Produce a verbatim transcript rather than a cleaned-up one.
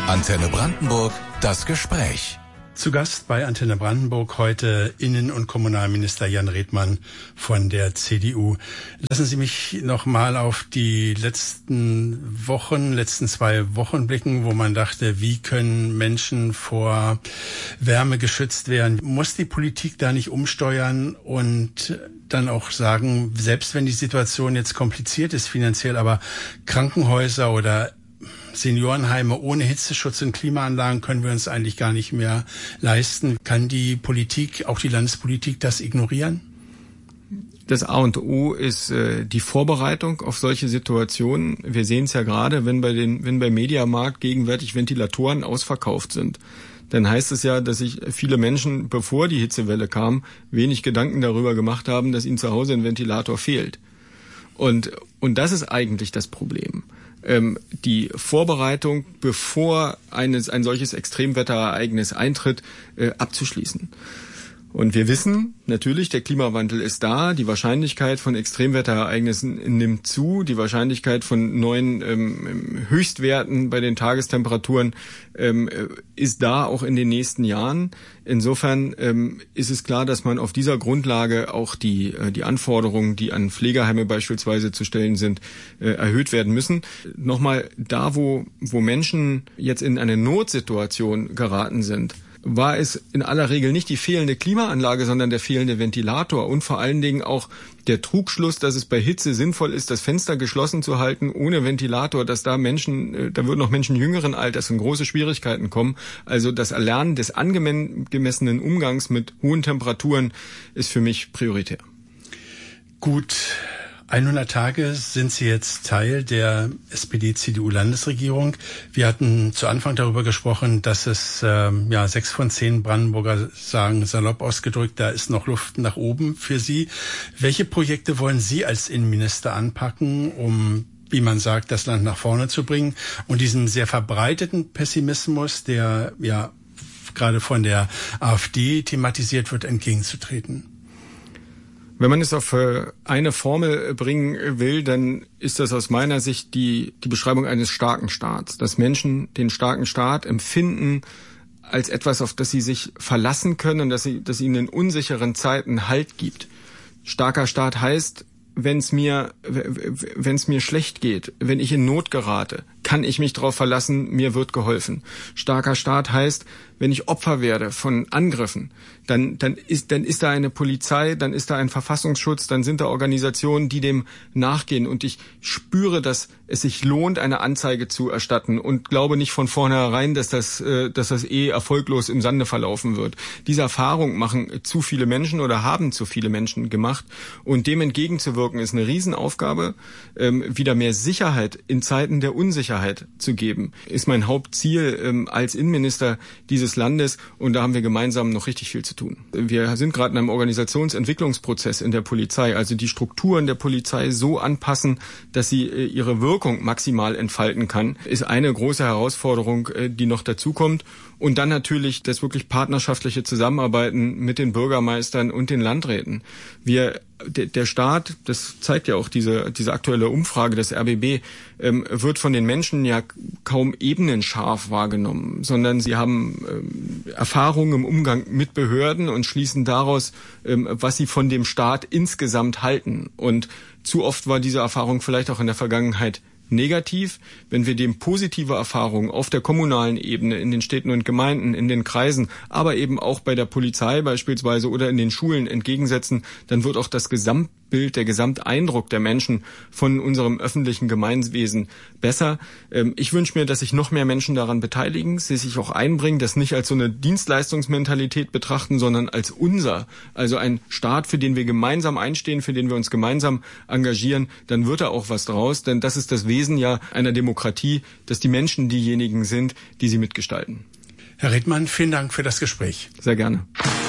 Antenne Brandenburg, das Gespräch. Zu Gast bei Antenne Brandenburg heute Innen- und Kommunalminister Jan Redmann von der C D U. Lassen Sie mich noch mal auf die letzten Wochen, letzten zwei Wochen blicken, wo man dachte, wie können Menschen vor Wärme geschützt werden? Muss die Politik da nicht umsteuern und dann auch sagen, selbst wenn die Situation jetzt kompliziert ist finanziell, aber Krankenhäuser oder Seniorenheime ohne Hitzeschutz und Klimaanlagen können wir uns eigentlich gar nicht mehr leisten. Kann die Politik, auch die Landespolitik, das ignorieren? Das A und O ist äh, die Vorbereitung auf solche Situationen. Wir sehen es ja gerade, wenn bei den, wenn beim Mediamarkt gegenwärtig Ventilatoren ausverkauft sind. Dann heißt es ja, dass sich viele Menschen, bevor die Hitzewelle kam, wenig Gedanken darüber gemacht haben, dass ihnen zu Hause ein Ventilator fehlt. Und, und das ist eigentlich das Problem. Ähm, die Vorbereitung, bevor eines, ein solches Extremwetterereignis eintritt, äh, abzuschließen. Und wir wissen natürlich, der Klimawandel ist da, die Wahrscheinlichkeit von Extremwetterereignissen nimmt zu, die Wahrscheinlichkeit von neuen ähm, Höchstwerten bei den Tagestemperaturen ähm, ist da auch in den nächsten Jahren. Insofern ähm, ist es klar, dass man auf dieser Grundlage auch die, äh, die Anforderungen, die an Pflegeheime beispielsweise zu stellen sind, äh, erhöht werden müssen. Nochmal, da wo, wo Menschen jetzt in eine Notsituation geraten sind, war es in aller Regel nicht die fehlende Klimaanlage, sondern der fehlende Ventilator und vor allen Dingen auch der Trugschluss, dass es bei Hitze sinnvoll ist, das Fenster geschlossen zu halten ohne Ventilator, dass da Menschen, da würden auch Menschen jüngeren Alters in große Schwierigkeiten kommen. Also das Erlernen des angemessenen Umgangs mit hohen Temperaturen ist für mich prioritär. Gut. hundert Tage sind Sie jetzt Teil der S P D-C D U-Landesregierung. Wir hatten zu Anfang darüber gesprochen, dass es ähm, ja sechs von zehn Brandenburger sagen, salopp ausgedrückt, da ist noch Luft nach oben für Sie. Welche Projekte wollen Sie als Innenminister anpacken, um, wie man sagt, das Land nach vorne zu bringen und diesem sehr verbreiteten Pessimismus, der ja gerade von der AfD thematisiert wird, entgegenzutreten? Wenn man es auf eine Formel bringen will, dann ist das aus meiner Sicht die, die Beschreibung eines starken Staats. Dass Menschen den starken Staat empfinden als etwas, auf das sie sich verlassen können und dass, sie, dass ihnen in unsicheren Zeiten Halt gibt. Starker Staat heißt, wenn es mir, wenn es mir schlecht geht, wenn ich in Not gerate, kann ich mich darauf verlassen, mir wird geholfen. Starker Staat heißt, wenn ich Opfer werde von Angriffen, dann, dann ist, dann ist da eine Polizei, dann ist da ein Verfassungsschutz, dann sind da Organisationen, die dem nachgehen und ich spüre, dass es sich lohnt, eine Anzeige zu erstatten und glaube nicht von vornherein, dass das, äh, dass das eh erfolglos im Sande verlaufen wird. Diese Erfahrung machen zu viele Menschen oder haben zu viele Menschen gemacht und dem entgegenzuwirken ist eine Riesenaufgabe. Ähm, wieder mehr Sicherheit in Zeiten der Unsicherheit zu geben, ist mein Hauptziel ähm, als Innenminister dieses Landes und da haben wir gemeinsam noch richtig viel zu tun. Wir sind gerade in einem Organisationsentwicklungsprozess in der Polizei, also die Strukturen der Polizei so anpassen, dass sie äh, ihre Wirkung maximal entfalten kann, ist eine große Herausforderung, äh, die noch dazukommt. Und dann natürlich das wirklich partnerschaftliche Zusammenarbeiten mit den Bürgermeistern und den Landräten. Wir, der, der Staat, das zeigt ja auch diese, diese aktuelle Umfrage des R B B, ähm, wird von den Menschen ja kaum ebenenscharf wahrgenommen, sondern sie haben ähm, Erfahrungen im Umgang mit Behörden und schließen daraus, ähm, was sie von dem Staat insgesamt halten. Und zu oft war diese Erfahrung vielleicht auch in der Vergangenheit negativ. Wenn wir dem positive Erfahrungen auf der kommunalen Ebene, in den Städten und Gemeinden, in den Kreisen, aber eben auch bei der Polizei beispielsweise oder in den Schulen entgegensetzen, dann wird auch das Gesamtbild, der Gesamteindruck der Menschen von unserem öffentlichen Gemeinwesen besser. Ich wünsche mir, dass sich noch mehr Menschen daran beteiligen, sie sich auch einbringen, das nicht als so eine Dienstleistungsmentalität betrachten, sondern als unser, also ein Staat, für den wir gemeinsam einstehen, für den wir uns gemeinsam engagieren, dann wird da auch was draus, denn das ist das Wesen ja einer Demokratie, dass die Menschen diejenigen sind, die sie mitgestalten. Herr Redmann, vielen Dank für das Gespräch. Sehr gerne.